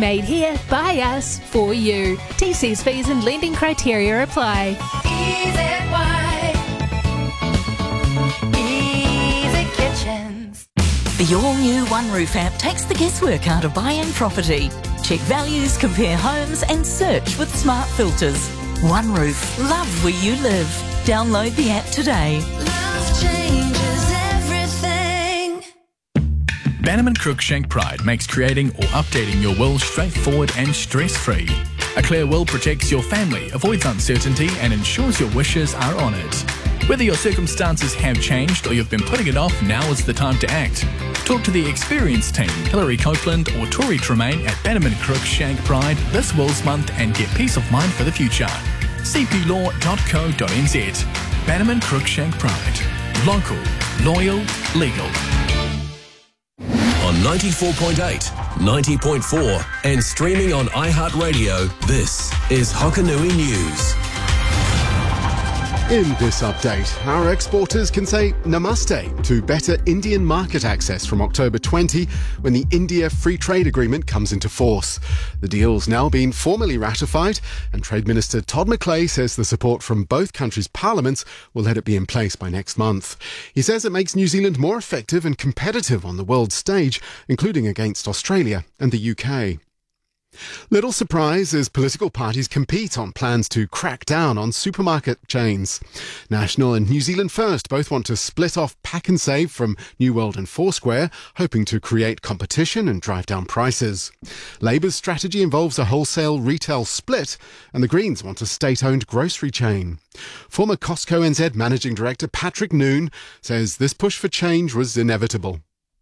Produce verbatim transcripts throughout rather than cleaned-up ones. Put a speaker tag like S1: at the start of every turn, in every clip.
S1: Made here, by us, for you. T Cs, fees and lending criteria apply.
S2: Easy Kitchens.
S3: The all-new One Roof app takes the guesswork out of buying property. Check values, compare homes and search with smart filters. One Roof. Love where you live. Download the app today.
S2: Love changes everything.
S4: Bannerman Cruikshank Pride makes creating or updating your will straightforward and stress-free. A clear will protects your family, avoids uncertainty and ensures your wishes are honoured. Whether your circumstances have changed or you've been putting it off, now is the time to act. Talk to the experienced team, Hilary Copeland or Tori Tremaine at Bannerman Cruikshank Pride this Wills Month and get peace of mind for the future. c p law dot co dot n z. Bannerman Cruikshank Pride. Local, loyal, legal.
S5: On ninety-four point eight, ninety point four and streaming on iHeartRadio, this is Hokanui News.
S6: In this update, our exporters can say namaste to better Indian market access from October twentieth when the India Free Trade Agreement comes into force. The deal's now been formally ratified and Trade Minister Todd McClay says the support from both countries' parliaments will let it be in place by next month. He says it makes New Zealand more effective and competitive on the world stage, including against Australia and the U K. Little surprise as political parties compete on plans to crack down on supermarket chains. National and New Zealand First both want to split off Pack and Save from New World and Foursquare, hoping to create competition and drive down prices. Labour's strategy involves a wholesale retail split, and the Greens want a state-owned grocery chain. Former Costco N Z Managing Director Patrick Noon says this push for change was inevitable.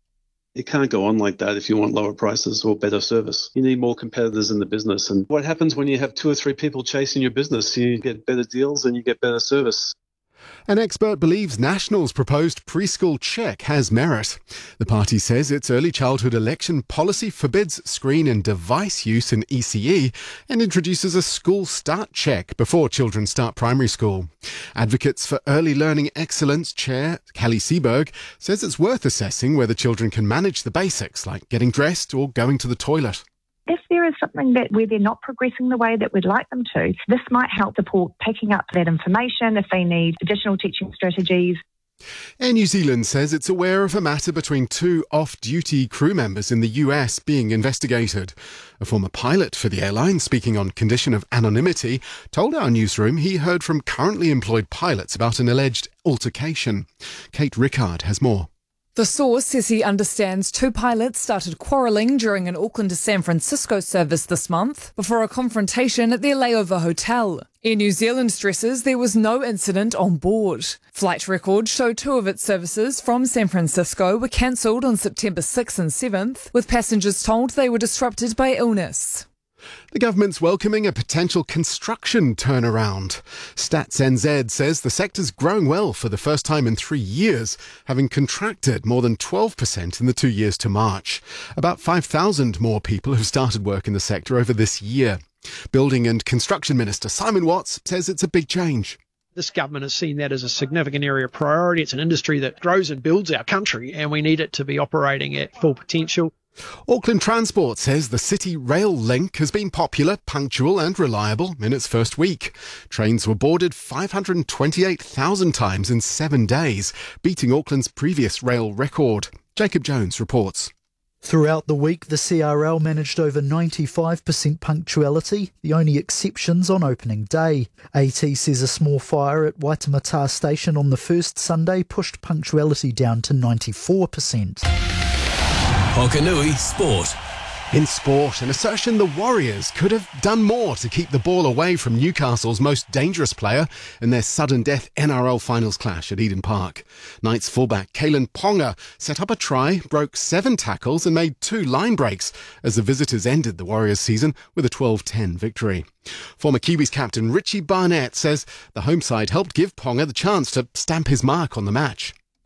S7: It can't go on like that if you want lower prices or better service. You need more competitors in the business. And what happens when you have two or three people chasing your business? You get better deals and you get better service.
S6: An expert believes National's proposed preschool check has merit. The party says its early childhood election policy forbids screen and device use in E C E and introduces a school start check before children start primary school. Advocates for Early Learning Excellence Chair Kelly Seberg says it's worth assessing whether children can manage the basics like getting dressed or going to the toilet.
S8: If there is something that where they're not progressing the way that we'd like them to, this might help support picking up that information if they need additional teaching strategies.
S6: Air New Zealand says it's aware of a matter between two off-duty crew members in the U S being investigated. A former pilot for the airline, speaking on condition of anonymity, told our newsroom he heard from currently employed pilots about an alleged altercation. Kate Rickard has more.
S9: The source says he understands two pilots started quarrelling during an Auckland to San Francisco service this month before a confrontation at their layover hotel. Air New Zealand stresses there was no incident on board. Flight records show two of its services from San Francisco were cancelled on September sixth and seventh, with passengers told they were disrupted by illness.
S6: The government's welcoming a potential construction turnaround. Stats N Z says the sector's growing well for the first time in three years, having contracted more than twelve percent in the two years to March. About five thousand more people have started work in the sector over this year. Building and Construction Minister Simon Watts says it's a big change.
S10: This government has seen that as a significant area of priority. It's an industry that grows and builds our country, and we need it to be operating at full potential.
S6: Auckland Transport says the City Rail Link has been popular, punctual and reliable in its first week. Trains were boarded five hundred twenty-eight thousand times in seven days, beating Auckland's previous rail record. Jacob Jones reports.
S11: Throughout the week, the C R L managed over ninety-five percent punctuality, the only exceptions on opening day. A T says a small fire at Waitemata Station on the first Sunday pushed punctuality down to ninety-four percent.
S5: Hokanui Sport.
S6: In sport, an assertion the Warriors could have done more to keep the ball away from Newcastle's most dangerous player in their sudden death N R L finals clash at Eden Park. Knights fullback Kalen Ponga set up a try, broke seven tackles and made two line breaks as the visitors ended the Warriors season with a twelve ten victory. Former Kiwis captain Richie Barnett says the home side helped give Ponga the chance to stamp his mark on the match.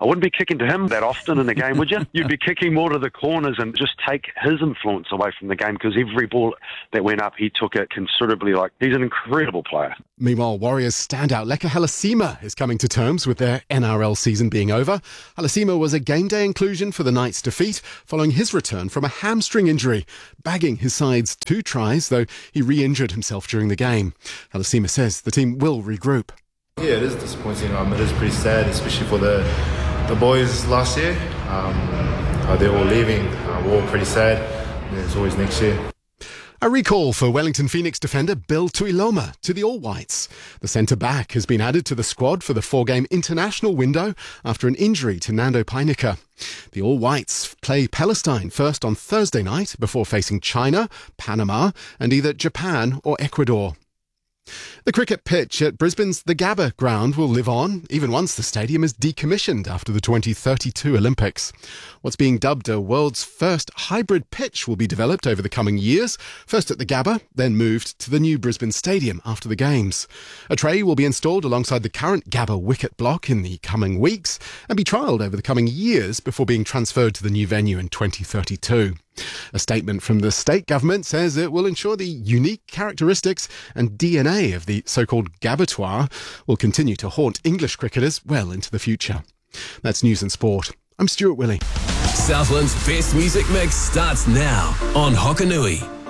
S12: I wouldn't be kicking to him that often in the game, would you? You'd be kicking more to the corners and just take his influence away from the game, because every ball that went up, he took it considerably. Like, he's an incredible player.
S6: Meanwhile, Warriors standout Leka Halasima is coming to terms with their N R L season being over. Halasima was a game day inclusion for the Knights' defeat following his return from a hamstring injury, bagging his side's two tries, though he re-injured himself during the game. Halasima says the team will regroup.
S13: Yeah, it is disappointing. Um, it is pretty sad, especially for the the boys last year. Um, uh, they're all leaving. Uh, we're all pretty sad. There's always next year.
S6: A recall for Wellington Phoenix defender Bill Tuiloma to the All Whites. The centre-back has been added to the squad for the four-game international window after an injury to Nando Painika. The All Whites play Palestine first on Thursday night before facing China, Panama and either Japan or Ecuador. The cricket pitch at Brisbane's The Gabba ground will live on, even once the stadium is decommissioned after the twenty thirty-two Olympics. What's being dubbed a world's first hybrid pitch will be developed over the coming years, first at The Gabba, then moved to the new Brisbane Stadium after the Games. A tray will be installed alongside the current Gabba wicket block in the coming weeks and be trialled over the coming years before being transferred to the new venue in twenty thirty-two. A statement from the state government says it will ensure the unique characteristics and D N A of the so-called Gabatoir will continue to haunt English cricketers well into the future. That's News and Sport. I'm Stuart Willey.
S5: Southland's best music mix starts now on Hokanui.